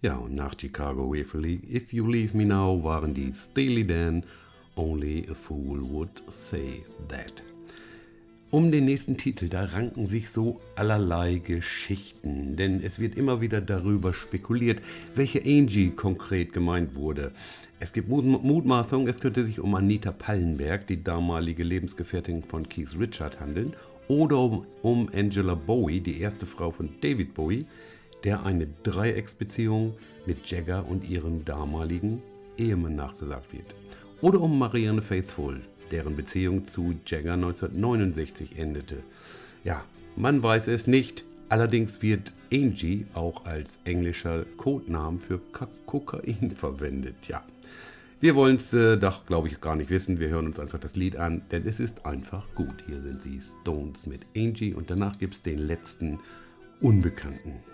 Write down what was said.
Ja, und nach Chicago Waverly, If You Leave Me Now waren die Steely Dan, Only a Fool Would Say That. Um den nächsten Titel, da ranken sich so allerlei Geschichten, denn es wird immer wieder darüber spekuliert, welche Angie konkret gemeint wurde. Es gibt Mutmaßungen, es könnte sich um Anita Pallenberg, die damalige Lebensgefährtin von Keith Richards, handeln, oder um Angela Bowie, die erste Frau von David Bowie, der eine Dreiecksbeziehung mit Jagger und ihrem damaligen Ehemann nachgesagt wird. Oder um Marianne Faithfull, deren Beziehung zu Jagger 1969 endete. Ja, man weiß es nicht, allerdings wird Angie auch als englischer Codename für Kokain verwendet. Ja, wir wollen es doch, glaube ich, gar nicht wissen. Wir hören uns einfach das Lied an, denn es ist einfach gut. Hier sind sie, Stones mit Angie, und danach gibt es den letzten Unbekannten.